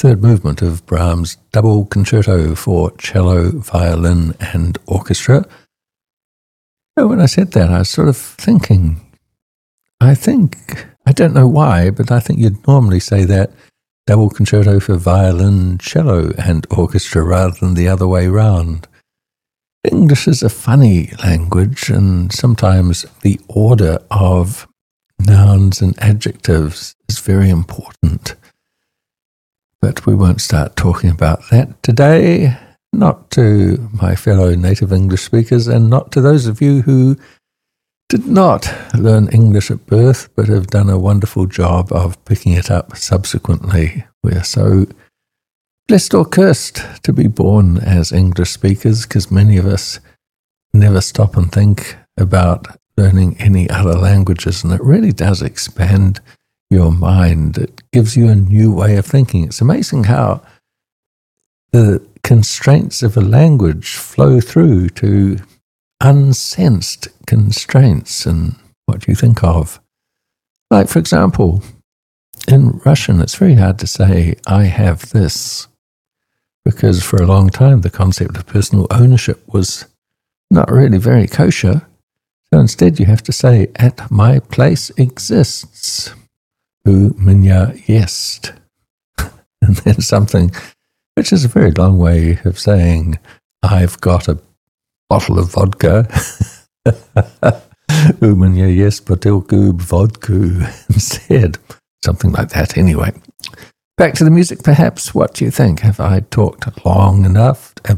third movement of Brahms' double concerto for cello, violin, and orchestra. So when I said that, I was sort of thinking, I don't know why, but I think you'd normally say that double concerto for violin, cello, and orchestra rather than the other way round. English is a funny language, and sometimes the order of nouns and adjectives is very important. But we won't start talking about that today, not to my fellow native English speakers and not to those of you who did not learn English at birth but have done a wonderful job of picking it up subsequently. We're so blessed or cursed to be born as English speakers, because many of us never stop and think about learning any other languages, and it really does expand your mind. It gives you a new way of thinking. It's amazing how the constraints of a language flow through to unsensed constraints in what you think of. Like, for example, in Russian, it's very hard to say, I have this, because for a long time the concept of personal ownership was not really very kosher. So instead you have to say, at my place exists, u меня есть. And then something, which is a very long way of saying, I've got a bottle of vodka. U меня есть бутылку vodka instead. Something like that anyway. Back to the music, perhaps. What do you think? Have I talked long enough?